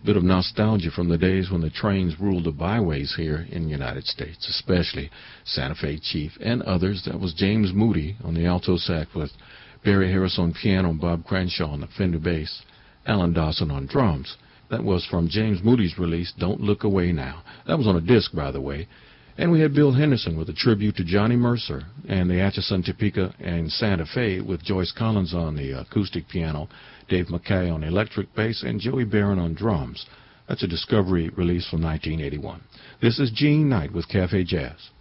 Bit of nostalgia from the days when the trains ruled the byways here in the United States, especially Santa Fe Chief and others. That was James Moody on the alto sax with Barry Harris on piano and Bob Cranshaw on the Fender bass, Alan Dawson on drums. That was from James Moody's release, Don't Look Away Now. That was on a disc, by the way. And we had Bill Henderson with a tribute to Johnny Mercer and the Atchison, Topeka, and Santa Fe with Joyce Collins on the acoustic piano, Dave Mackay on electric bass, and Joey Barron on drums. That's a Discovery release from 1981. This is Gene Knight with Cafe Jazz.